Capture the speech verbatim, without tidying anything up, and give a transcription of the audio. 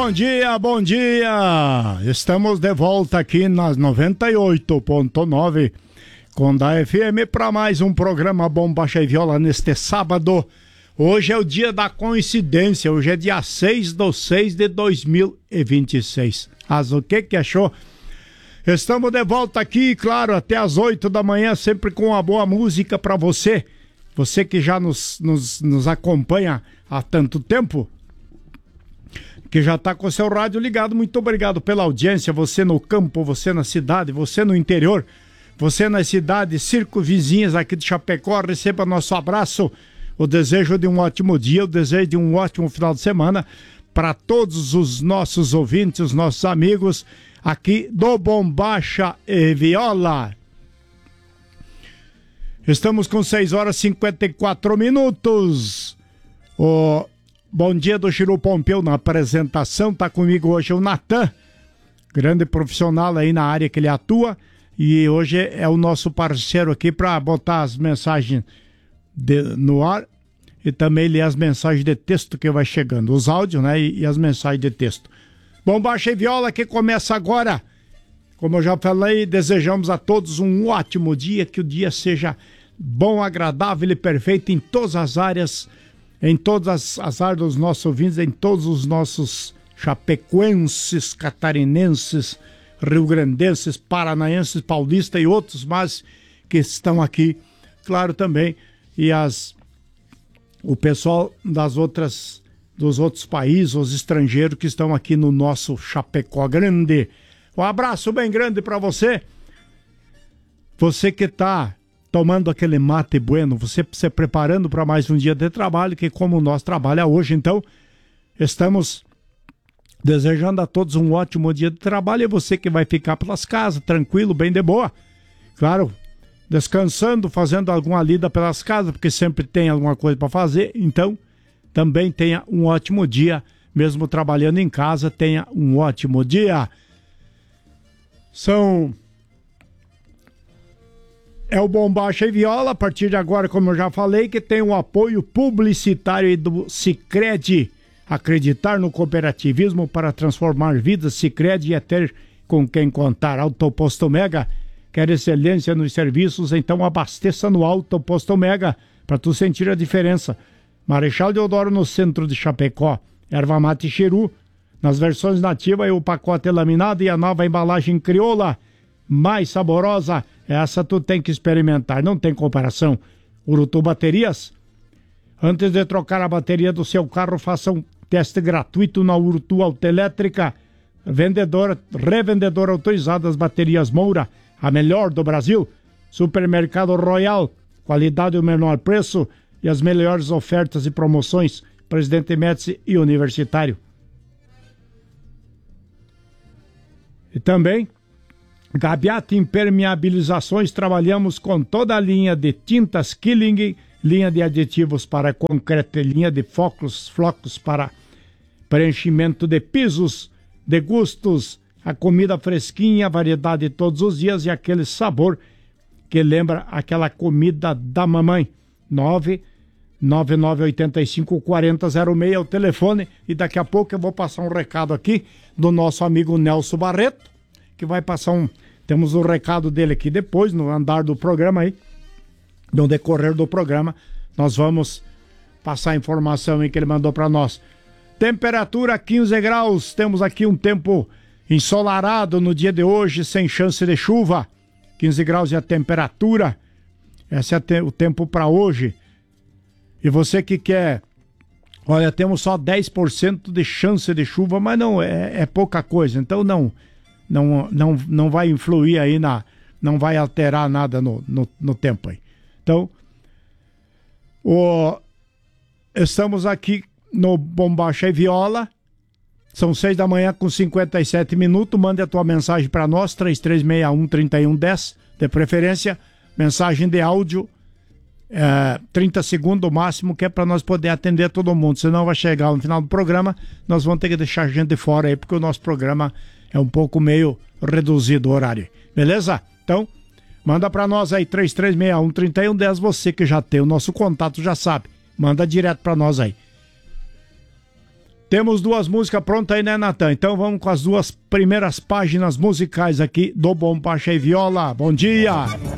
bom dia, bom dia! Estamos de volta aqui nas noventa e oito ponto nove com da F M para mais um programa Bombacha e Viola neste sábado. Hoje é o dia da coincidência, hoje é dia seis de seis de dois mil e vinte e seis. Mas o que que achou? Estamos de volta aqui, claro, até as oito da manhã, sempre com uma boa música para você. Você que já nos, nos, nos acompanha há tanto tempo, que já está com o seu rádio ligado, muito obrigado pela audiência. Você no campo, você na cidade, você no interior, você nas cidades circunvizinhas aqui de Chapecó, receba nosso abraço, o desejo de um ótimo dia, o desejo de um ótimo final de semana para todos os nossos ouvintes, os nossos amigos aqui do Bombacha e Viola. Estamos com seis horas e cinquenta e quatro minutos. O bom dia do Chiru Pompeu na apresentação. Tá comigo hoje o Natan, grande profissional aí na área que ele atua. E hoje é o nosso parceiro aqui para botar as mensagens de, no ar e também ler as mensagens de texto que vai chegando. Os áudios, né? E, e as mensagens de texto. Bombacha e Viola que começa agora. Como eu já falei, desejamos a todos um ótimo dia. Que o dia seja bom, agradável e perfeito em todas as áreas. Em todas as áreas dos nossos ouvintes, em todos os nossos chapecoenses, catarinenses, rio-grandenses, paranaenses, paulistas e outros mais que estão aqui, claro também, e as, o pessoal das outras, dos outros países, os estrangeiros que estão aqui no nosso Chapecó grande. Um abraço bem grande para você, você que está tomando aquele mate bueno, você se preparando para mais um dia de trabalho, que como o nosso trabalho é hoje, então estamos desejando a todos um ótimo dia de trabalho, e você que vai ficar pelas casas, tranquilo, bem de boa, claro, descansando, fazendo alguma lida pelas casas, porque sempre tem alguma coisa para fazer, então também tenha um ótimo dia, mesmo trabalhando em casa, tenha um ótimo dia. São... É o Bombacha e Viola, a partir de agora, como eu já falei, que tem o apoio publicitário do Sicredi. Acreditar no cooperativismo para transformar vidas. Sicredi é ter com quem contar. Autoposto Mega, quer excelência nos serviços? Então abasteça no Autoposto Mega, para tu sentir a diferença. Marechal Deodoro, no centro de Chapecó. Erva mate Chiru, nas versões nativas, e o pacote laminado e a nova embalagem crioula, mais saborosa. Essa tu tem que experimentar, não tem comparação. Urutu Baterias. Antes de trocar a bateria do seu carro, faça um teste gratuito na Urutu Autoelétrica. Vendedora, revendedora autorizada das baterias Moura, a melhor do Brasil. Supermercado Royal, qualidade e o menor preço e as melhores ofertas e promoções. Presidente Médici e Universitário. E também Gabiata Impermeabilizações, trabalhamos com toda a linha de tintas Killing, linha de aditivos para concreto e linha de flocos, flocos para preenchimento de pisos, de gustos, a comida fresquinha, variedade todos os dias e aquele sabor que lembra aquela comida da mamãe. nove nove nove oito cinco quatro zero zero seis é o telefone, e daqui a pouco eu vou passar um recado aqui do nosso amigo Nelson Barreto, que vai passar um... Temos o recado dele aqui depois, no andar do programa aí, no decorrer do programa, nós vamos passar a informação aí que ele mandou para nós. Temperatura quinze graus, temos aqui um tempo ensolarado no dia de hoje, sem chance de chuva. quinze graus é a temperatura, esse é o tempo para hoje. E você que quer... Olha, temos só dez por cento de chance de chuva, mas não, é, é pouca coisa, então não... Não, não, não vai influir aí na... Não vai alterar nada no, no, no tempo aí. Então, o, estamos aqui no Bombacha e Viola. São seis da manhã com cinquenta e sete minutos. Mande a tua mensagem para nós, três três seis um, três um um zero. De preferência, mensagem de áudio, é, trinta segundos o máximo, que é para nós poder atender todo mundo. Senão vai chegar no final do programa, nós vamos ter que deixar a gente de fora aí, porque o nosso programa é um pouco meio reduzido o horário. Beleza? Então, manda para nós aí, três três seis um, três um um zero. Você que já tem o nosso contato já sabe. Manda direto para nós aí. Temos duas músicas prontas aí, né, Natan? Então vamos com as duas primeiras páginas musicais aqui do Bombacha e Viola. Bom dia!